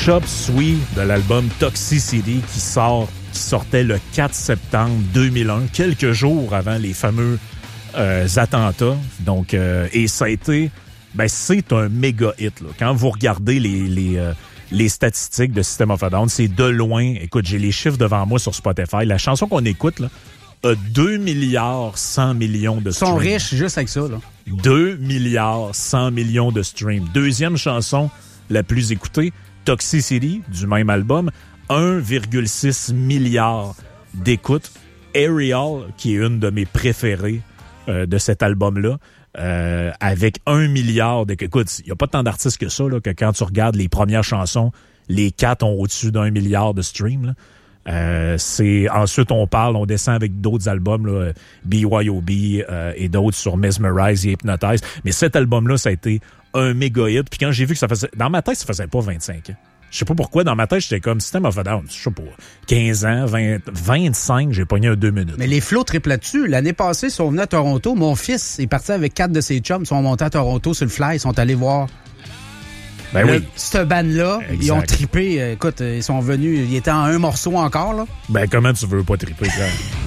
Chop Suey de l'album Toxicity qui sortait le 4 septembre 2001, quelques jours avant les fameux attentats. Donc, et ça a été... c'est un méga hit. Là. Quand vous regardez les statistiques de System of a Down, c'est de loin... Écoute, j'ai les chiffres devant moi sur Spotify. La chanson qu'on écoute là, a 2 milliards 100 millions de streams. Ils sont riches juste avec ça. Là. 2 milliards 100 millions de streams. Deuxième chanson la plus écoutée, Toxicity, du même album, 1,6 milliard d'écoutes. Aerial, qui est une de mes préférées de cet album-là, avec 1 milliard d'écoutes. Écoute, il n'y a pas tant d'artistes que ça, là, que quand tu regardes les premières chansons, les 4 ont au-dessus d'1 milliard de streams. Là. On descend avec d'autres albums, là, BYOB et d'autres sur Mesmerize et Hypnotize. Mais cet album-là, ça a été un méga hit. Puis quand j'ai vu que ça faisait... Dans ma tête, ça faisait pas 25 ans. Je sais pas pourquoi. Dans ma tête, j'étais comme System of a Down. Je sais pas. 15 ans, 25, j'ai pogné un 2 minutes. Mais les flots triplent là-dessus. L'année passée, ils sont venus à Toronto. Mon fils est parti avec 4 de ses chums. Ils sont montés à Toronto sur le fly. Ils sont allés voir... oui. Cette band-là, ils ont trippé. Écoute, ils sont venus... Ils étaient en un morceau encore, là. Comment tu veux pas tripper, quand?